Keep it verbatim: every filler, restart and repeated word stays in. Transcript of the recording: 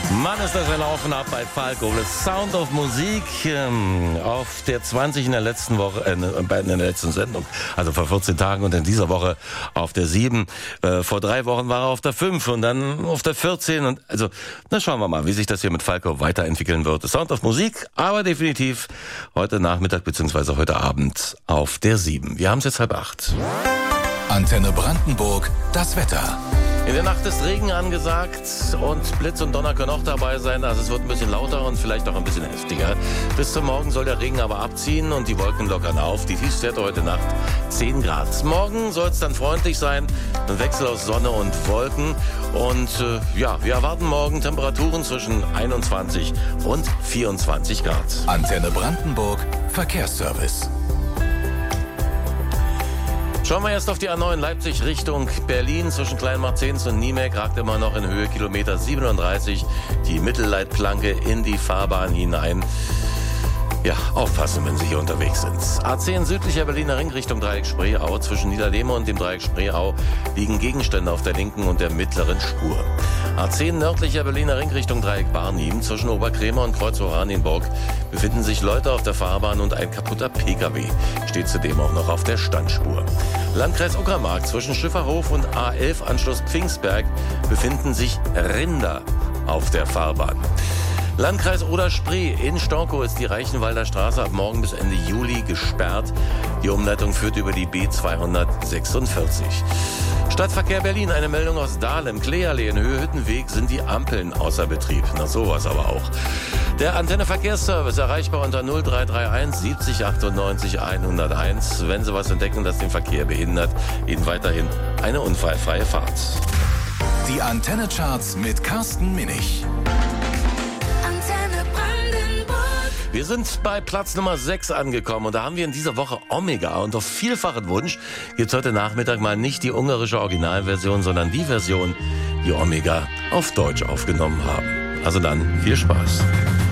Mann, ist das ein Auf und Ab bei Falco. Das Sound of Musik ähm, auf der zwanzig in der letzten Woche, äh, in der letzten Sendung, also vor vierzehn Tagen, und in dieser Woche auf der sieben. Äh, vor drei Wochen war er auf der fünf und dann auf der vierzehn. Und also, na schauen wir mal, wie sich das hier mit Falco weiterentwickeln wird. Das Sound of Musik, aber definitiv heute Nachmittag bzw. heute Abend auf der sieben. Wir haben es jetzt halb acht. Antenne Brandenburg, das Wetter. In der Nacht ist Regen angesagt und Blitz und Donner können auch dabei sein. Also es wird ein bisschen lauter und vielleicht auch ein bisschen heftiger. Bis zum Morgen soll der Regen aber abziehen und die Wolken lockern auf. Die Tiefstwerte heute Nacht zehn Grad. Morgen soll es dann freundlich sein. Ein Wechsel aus Sonne und Wolken. Und äh, ja, wir erwarten morgen Temperaturen zwischen einundzwanzig und vierundzwanzig Grad. Antenne Brandenburg, Verkehrsservice. Schauen wir erst auf die A neun Leipzig Richtung Berlin. Zwischen Kleinmarzens und Niemek ragt immer noch in Höhe Kilometer siebenunddreißig die Mittelleitplanke in die Fahrbahn hinein. Ja, aufpassen, wenn Sie hier unterwegs sind. A zehn südlicher Berliner Ring Richtung Dreieck Spreeau. Zwischen Niederlehme und dem Dreieck Spreeau liegen Gegenstände auf der linken und der mittleren Spur. A zehn nördlicher Berliner Ring Richtung Dreieck Barnim. Zwischen Oberkrämer und Kreuz Oranienburg befinden sich Leute auf der Fahrbahn und ein kaputter Pkw steht zudem auch noch auf der Standspur. Landkreis Uckermark zwischen Schifferhof und A elf Anschluss Pfingstberg befinden sich Rinder auf der Fahrbahn. Landkreis Oder-Spree. In Storkow ist die Reichenwalder Straße ab morgen bis Ende Juli gesperrt. Die Umleitung führt über die B zweihundertsechsundvierzig. Stadtverkehr Berlin, eine Meldung aus Dahlem. Kleeallee in Höhe-Hüttenweg sind die Ampeln außer Betrieb. Na, sowas aber auch. Der Antenne Verkehrsservice erreichbar unter null drei drei eins siebzig achtundneunzig hunderteins. Wenn Sie was entdecken, das den Verkehr behindert, Ihnen weiterhin eine unfallfreie Fahrt. Die Antenne-Charts mit Carsten Minich. Wir sind bei Platz Nummer sechs angekommen und da haben wir in dieser Woche Omega. Und auf vielfachen Wunsch gibt's heute Nachmittag mal nicht die ungarische Originalversion, sondern die Version, die Omega auf Deutsch aufgenommen haben. Also dann, viel Spaß.